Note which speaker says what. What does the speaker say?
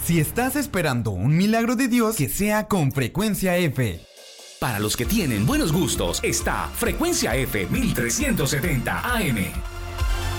Speaker 1: Si estás esperando un milagro de Dios, que sea con Frecuencia F.
Speaker 2: Para los que tienen buenos gustos, está Frecuencia F 1370 AM.